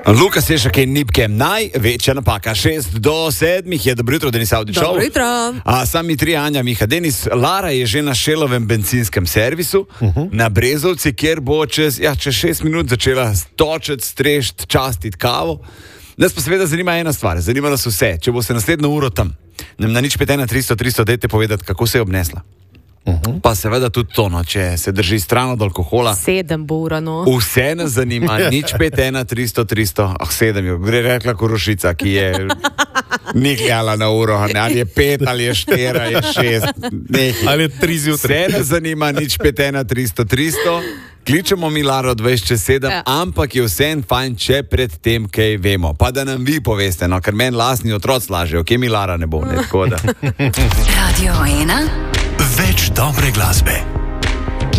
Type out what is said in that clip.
Luka Sešak in Nipke, največja napaka. 6 do 7 je. Dobro jutro, Denis Avdičov. Dobro jutro. Sami tri, Anja, Miha, Denis. Lara je že na Šelovem benzinskem servisu na Brezovci, kjer bo čez 6 minut začela točiti, strešti, častiti kavo. Nas pa seveda zanima ena stvar. Zanima nas vse. Če bo se naslednjo uro tam, nam na nič 5 na 300, dajte povedati, kako se je obnesla. Pa seveda tudi to, no, če se drži stran od alkohola. 7 bo ura, no. Vse nas zanima, nič 5 na 300, 7 je. Gre rekla Korošica, ki je ni gledala na uro, ali je 5, ali je 4, ali je 6. Ali je 3 zjutraj. Vse nas zanima, nič 5 na 300. Kličemo mi Laro 20-7, ampak je vse en fajn, če pred tem kaj vemo. Pa da nam vi poveste, no, ker meni lastni otroci lažejo, kje mi Lara ne bo, ne, tako da. Radio 1. Več dobre glasbe.